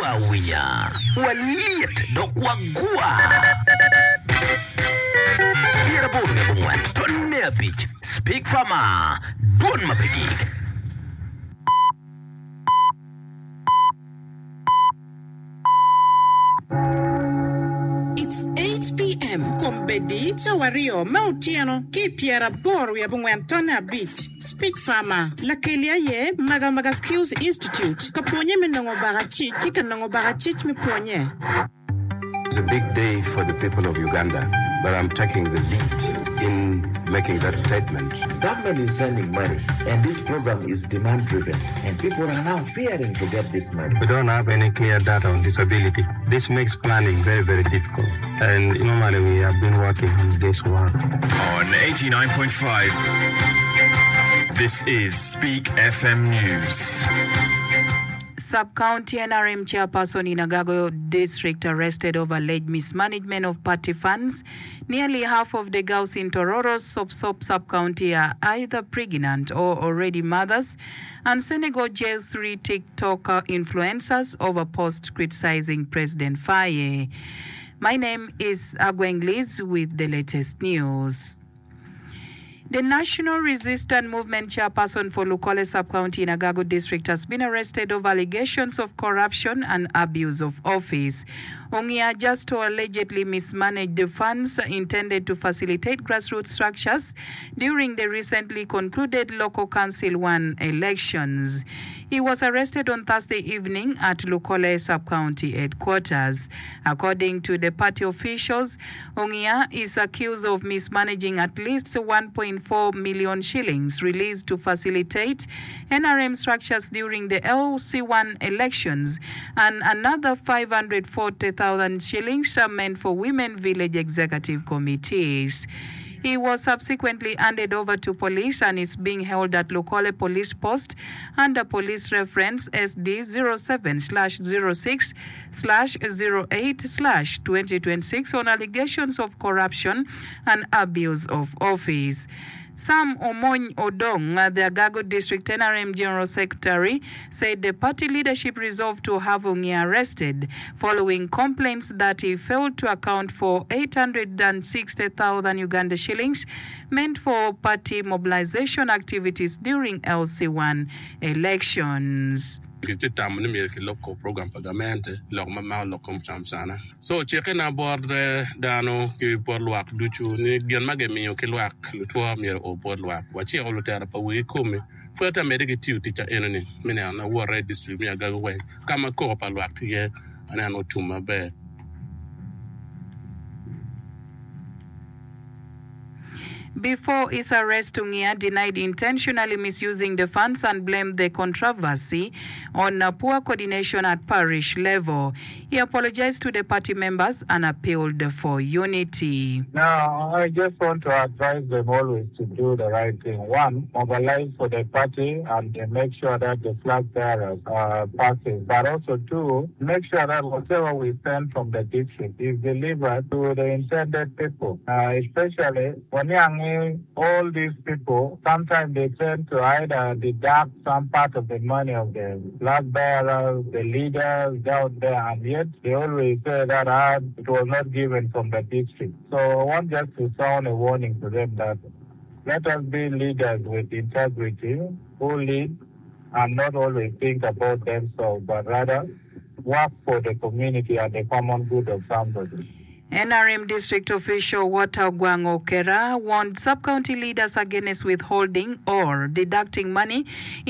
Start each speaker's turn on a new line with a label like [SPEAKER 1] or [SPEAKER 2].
[SPEAKER 1] Wawiya, waliet dok wagua. Biara buru ya bungwan, tonne beach, speak farmer, don mapigik.
[SPEAKER 2] It's 8 p.m. Kombedi Chawario Mautiano Kipiera Boru ya Bungwantona Beach. Speak Farmer. La Kelia ye Maga Skills Institute. Kaponye menongo barachi, tika nongo barachich me ponye.
[SPEAKER 3] It's a big day for the people of Uganda, but I'm taking the lead in making that statement.
[SPEAKER 4] Government is sending money, and this program is demand-driven, and people are now fearing to get this money.
[SPEAKER 5] We don't have any clear data on disability. This makes planning very, very difficult. And normally we have been working on this work.
[SPEAKER 6] On 89.5, this is Speak FM News.
[SPEAKER 7] Sub-County NRM chairperson in Agago District arrested over alleged mismanagement of party funds. Nearly half of the girls in Tororo's sub-county are either pregnant or already mothers. And Senegal jails 3 TikToker influencers over posts criticizing President Faye. My name is Agweng Liz with the latest news. The National Resistance Movement chairperson for Lukole Sub-County in Agago District has been arrested over allegations of corruption and abuse of office. Ongia Justo allegedly mismanaged the funds intended to facilitate grassroots structures during the recently concluded Local Council 1 elections. He was arrested on Thursday evening at Lukole Sub-County headquarters. According to the party officials, Ongia is accused of mismanaging at least 1.4 million shillings released to facilitate NRM structures during the LC1 elections, and another 540,000 shillings are meant for women village executive committees. He was subsequently handed over to police and is being held at Lukole Police Post under police reference SD 07/06/08/2026 on allegations of corruption and abuse of office. Sam Omony Odong, the Agago District NRM General Secretary, said the party leadership resolved to have Ongia arrested following complaints that he failed to account for 860,000 Uganda shillings meant for party mobilization activities during LC1 elections.
[SPEAKER 8] Local program pagamente log mama lokom chamsana so cheke na board dano ki por luak duchu ni gen magemi o ki luak lutwa mir o por luak wachi o lutera pa wi kumi fuata medike tiu ticha enoni mina na wore district mi agago we kama ko pa luak tie ana no chuma be.
[SPEAKER 7] Before his arrest, Ongia denied intentionally misusing the funds and blamed the controversy on poor coordination at parish level. He apologized to the party members and appealed for unity.
[SPEAKER 9] Now, I just want to advise them always to do the right thing. One, mobilize for the party and make sure that the flag bearers passes. But also, two, make sure that whatever we send from the district is delivered to the intended people, especially when all these people, sometimes they tend to either deduct some part of the money of the flag bearers, the leaders down there, and yet they always say that it was not given from the district. So I want just to sound a warning to them that let us be leaders with integrity, who lead and not always think about themselves, but rather work for the community and the common good of somebody.
[SPEAKER 7] NRM district official Walter Gwango Kera warned sub-county leaders against withholding or deducting money